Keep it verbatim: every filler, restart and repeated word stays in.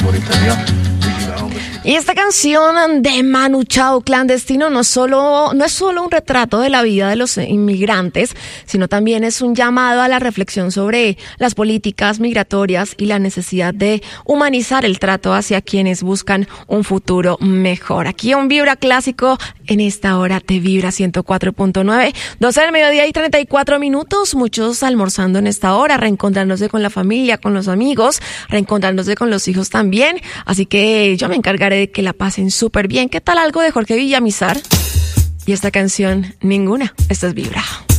Y esta canción de Manu Chao, Clandestino, no, solo, no es solo un retrato de la vida de los inmigrantes, sino también es un llamado a la reflexión sobre las políticas migratorias y la necesidad de humanizar el trato hacia quienes buscan un futuro mejor. Aquí un Vibra Clásico en esta hora de Vibra ciento cuatro punto nueve, doce del mediodía y treinta y cuatro minutos, muchos almorzando en esta hora, reencontrándose con la familia, con los amigos, reencontrándose con los hijos también, así que yo me encargaré de que la pasen súper bien. ¿Qué tal algo de Jorge Villamizar? Y esta canción, Ninguna. Esta es Vibra.